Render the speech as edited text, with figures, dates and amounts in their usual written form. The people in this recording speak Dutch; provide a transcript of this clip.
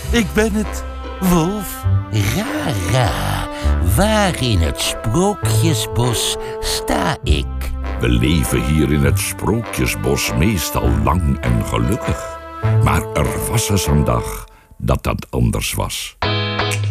Ik ben het, Wolf. Rara, waar in het Sprookjesbos sta ik? We leven hier in het Sprookjesbos meestal lang en gelukkig. Maar er was eens een dag dat dat anders was.